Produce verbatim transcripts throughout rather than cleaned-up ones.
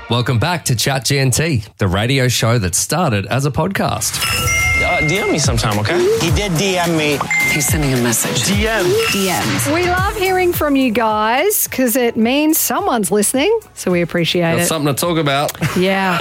Welcome back to Chat G N T, the radio show that started as a podcast. Uh, D M me sometime, okay? He did D M me. He's sending a message. D M. D Ms. We love hearing from you guys because it means someone's listening, so we appreciate That's it. something to talk about. Yeah.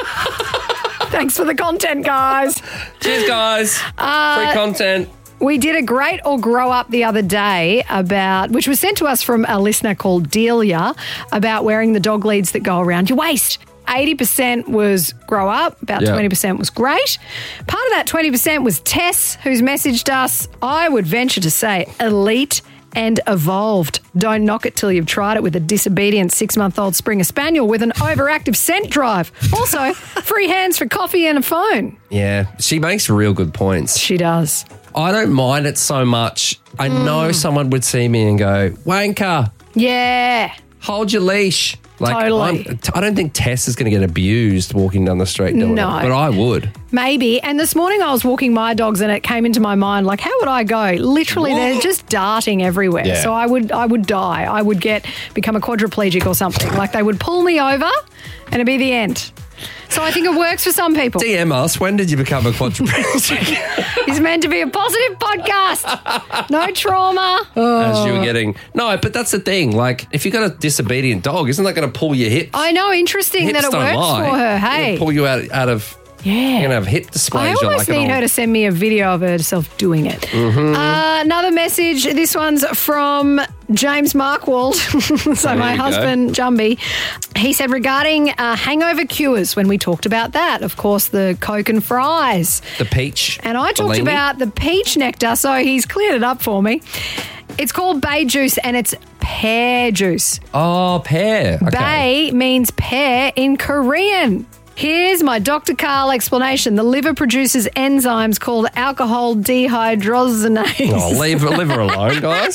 Thanks for the content, guys. Cheers, guys. Uh, Free content. We did a great or grow up the other day about, which was sent to us from a listener called Delia, about wearing the dog leads that go around your waist. eighty percent was grow up, about Yeah. twenty percent was great. Part of that twenty percent was Tess, who's messaged us, I would venture to say, elite and evolved. Don't knock it till you've tried it with a disobedient six-month-old Springer Spaniel with an overactive scent drive. Also, free hands for coffee and a phone. Yeah, she makes real good points. She does. I don't mind it so much. I know someone would see me and go, wanker, Yeah. hold your leash. Like, Totally. I'm, I don't think Tess is going to get abused walking down the street doing No. it, but I would. Maybe. And this morning I was walking my dogs and it came into my mind, like, how would I go? Literally, they're just darting everywhere. Yeah. So I would I would die. I would get become a quadriplegic or something. Like they would pull me over and it'd be the end. So I think it works for some people. D M us, when did you become a quadriplegic? It's meant to be a positive podcast. No trauma. As you were getting... No, but that's the thing. Like, if you've got a disobedient dog, isn't that going to pull your hips? I know, interesting hips that it don't works lie. for her. It'll Hey. pull you out, out of... Yeah. You're going to have hip I dysplasia. almost like an need old- her to send me a video of herself doing it. Mm-hmm. Uh, another message. This one's from James Markwald. so There my you go. husband, Jumby. He said regarding uh, hangover cures, when we talked about that, of course, the Coke and fries. The peach. And I talked Bellini. about the peach nectar, so he's cleared it up for me. It's called bay juice and it's pear juice. Oh, pear. Okay. Bay means pear in Korean. Here's my Doctor Carl explanation. The liver produces enzymes called alcohol dehydrogenase Oh, leave, leave her alone, guys.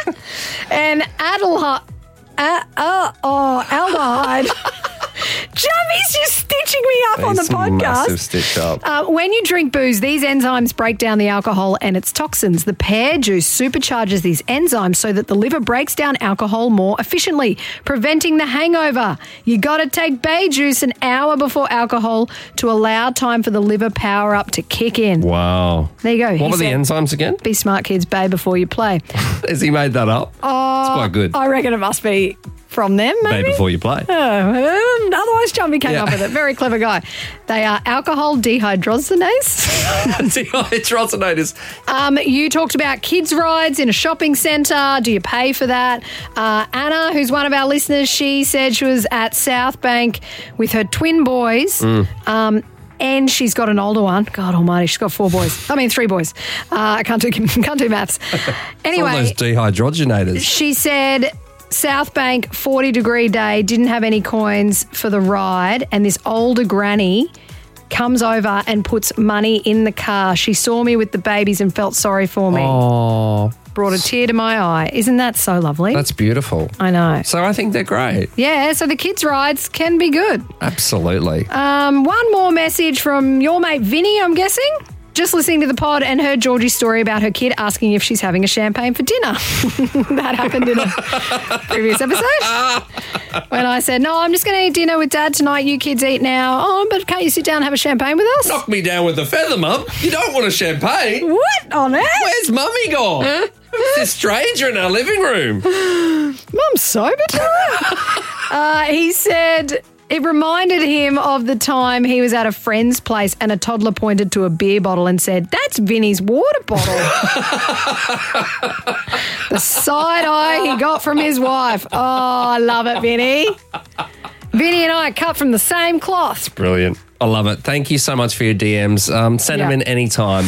and aldehyde. Uh, uh, oh, aldehyde. Jummy's just stitching me up on the He's podcast. massive stitch up. Uh, when you drink booze, these enzymes break down the alcohol and its toxins. The pear juice supercharges these enzymes so that the liver breaks down alcohol more efficiently, preventing the hangover. You got to take bay juice an hour before alcohol to allow time for the liver power up to kick in. Wow. There you go. What He were the said, enzymes again? Be smart, kids. Bay before you play. Has he made that up? Oh, it's quite good. I reckon it must be from them, maybe. Bay before you play. Oh, um, otherwise, Jumpy came Yeah. up with it. Very clever guy. They are alcohol dehydrogenase. Dehydrogenators. Um, you talked about kids' rides in a shopping centre. Do you pay for that? Uh, Anna, who's one of our listeners, she said she was at South Bank with her twin boys. Um, and she's got an older one. God almighty, she's got four boys. I mean, three boys. Uh, I can't do, can't do maths. All Anyway, those dehydrogenators. she said South Bank, forty degree day, didn't have any coins for the ride, and this older granny comes over and puts money in the car. She saw me with the babies and felt sorry for me. Oh, Brought a tear to my eye. Isn't that so lovely? that's beautiful. I know. So I think they're great. Yeah, so the kids' rides can be good. Absolutely. Um, one more message from your mate Vinny, I'm guessing. Just listening to the pod and heard Georgie's story about her kid asking if she's having a champagne for dinner. That happened in a previous episode. When I said, no, I'm just going to eat dinner with Dad tonight. You kids eat now. Oh, but can't you sit down and have a champagne with us? Knock me down with a feather, Mum. You don't want a champagne. What on earth? Where's Mummy gone? Who's this stranger in our living room? Mum's sober tonight? uh, he said it reminded him of the time he was at a friend's place and a toddler pointed to a beer bottle and said, that's Vinny's water bottle. The side eye he got from his wife. Oh, I love it, Vinny. Vinny and I are cut from the same cloth. Brilliant. I love it. Thank you so much for your D Ms. Um, send them Yeah. in anytime.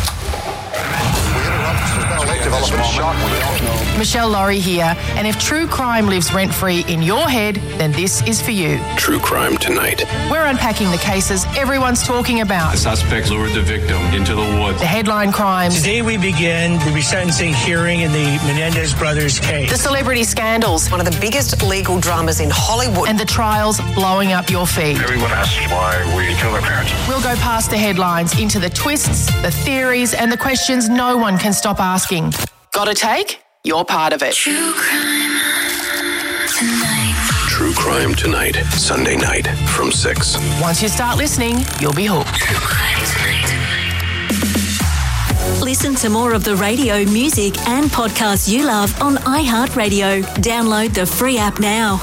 Michelle Laurie here, and if true crime lives rent-free in your head, then this is for you. True crime tonight. We're unpacking the cases everyone's talking about. The suspect lured the victim into the woods. The headline crimes, Today we begin the resentencing hearing in the Menendez brothers case. the celebrity scandals, One of the biggest legal dramas in Hollywood. and the trials blowing up your feed. Everyone asks why we kill their parents. We'll go past the headlines into the twists, the theories, and the questions no one can stop asking. Got a take? You're part of it. True crime Crime Tonight, Sunday night from six. Once you start listening, you'll be hooked. Listen to more of the radio, music and podcasts you love on iHeartRadio. Download the free app now.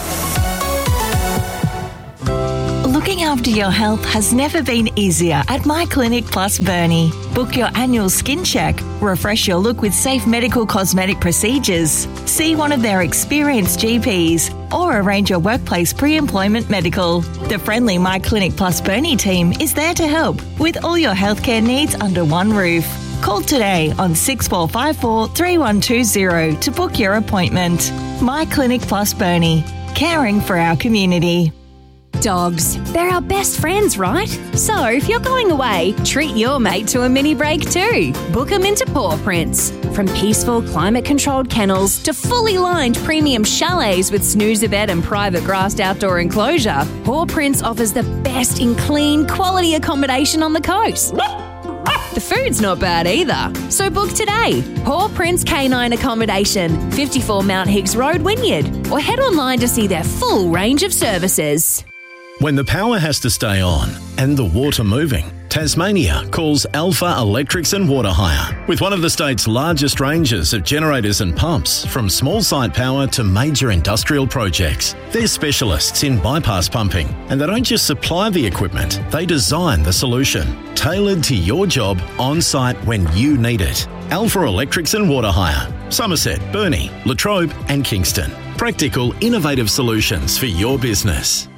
Looking after your health has never been easier at My Clinic Plus Burnie. Book your annual skin check, refresh your look with safe medical cosmetic procedures, see one of their experienced G Ps, or arrange your workplace pre-employment medical. The friendly My Clinic Plus Burnie team is there to help with all your healthcare needs under one roof. Call today on six four five four, three one two zero to book your appointment. My Clinic Plus Burnie, caring for our community. Dogs. They're our best friends, right? So if you're going away, treat your mate to a mini break too. Book them into Paw Prints. From peaceful, climate-controlled kennels to fully lined premium chalets with snoozer bed and private grassed outdoor enclosure, Paw Prints offers the best in clean, quality accommodation on the coast. The food's not bad either. So book today. Paw Prints Canine Accommodation, fifty-four Mount Higgs Road, Wynyard. Or head online to see their full range of services. When the power has to stay on and the water moving, Tasmania calls Alpha Electrics and Water Hire. With one of the state's largest ranges of generators and pumps, from small site power to major industrial projects. They're specialists in bypass pumping, and they don't just supply the equipment, they design the solution, tailored to your job on site when you need it. Alpha Electrics and Water Hire. Somerset, Burnie, Latrobe and Kingston. Practical, innovative solutions for your business.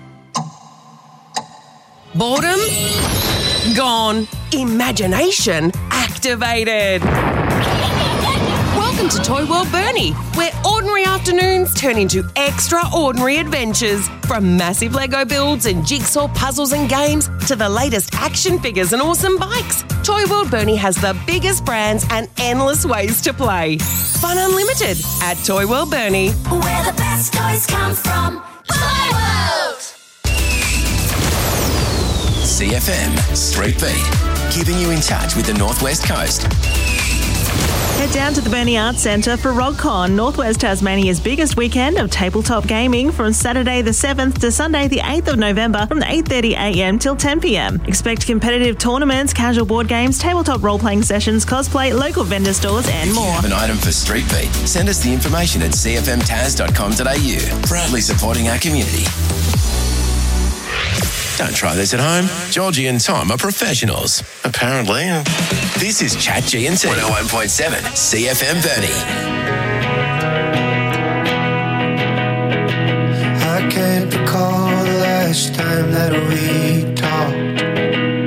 Boredom? Gone. Imagination activated. Welcome to Toy World Burnie, where ordinary afternoons turn into extraordinary adventures. From massive Lego builds and jigsaw puzzles and games to the latest action figures and awesome bikes, Toy World Burnie has the biggest brands and endless ways to play. Fun unlimited at Toy World Burnie. Where the best toys come from. Toy World! C F M Street Beat, keeping you in touch with the Northwest Coast. Head down to the Burnie Arts Centre for RogCon, Northwest Tasmania's biggest weekend of tabletop gaming, from Saturday the seventh to Sunday the eighth of November from eight thirty a m till ten p m. Expect competitive tournaments, casual board games, tabletop role-playing sessions, cosplay, local vendor stores and more. If you have an item for Street Beat, send us the information at c f m taz dot com dot a u. Proudly supporting our community. Don't try this at home. Georgie and Tom are professionals, apparently. This is Chat G and T one oh one point seven C F M Burnie. I can't recall the last time that we